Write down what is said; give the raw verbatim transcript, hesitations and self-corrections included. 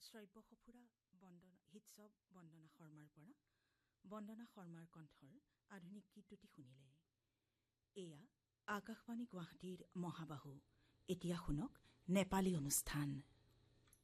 শ্ৰব্য সফুৰা বন্দনা হিৎসৱ বন্দনা শৰ্মাৰ পৰা বন্দনা শৰ্মাৰ কণ্ঠৰ আধুনিক গীত দুটি শুনিলে। এয়া আকাশবাণী গুৱাহাটীৰ মহাবাহু। এতিয়া শুনক নেপালী অনুষ্ঠান।